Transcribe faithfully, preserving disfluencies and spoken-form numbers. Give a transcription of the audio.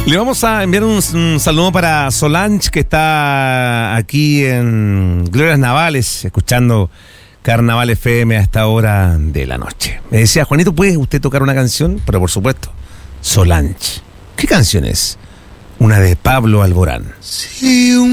Le vamos a enviar un, un saludo para Solange, que está aquí en Glorias Navales, escuchando Carnaval F M a esta hora de la noche. Me decía, Juanito, ¿puede usted tocar una canción? Pero por supuesto, Solange. ¿Qué canción es? Una de Pablo Alborán. Sí, un